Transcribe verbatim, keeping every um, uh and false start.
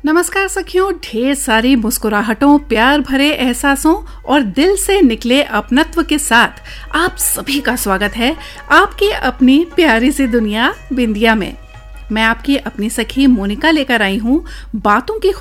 नमस्कार सखियों, ढेर सारी मुस्कुराहटों, प्यार भरे एहसासों और दिल से निकले अपनत्व के साथ आप सभी का स्वागत है आपकी अपनी प्यारी सी दुनिया बिंदिया में। मैं आपकी अपनी सखी मोनिका लेकर आई हूँ बातों की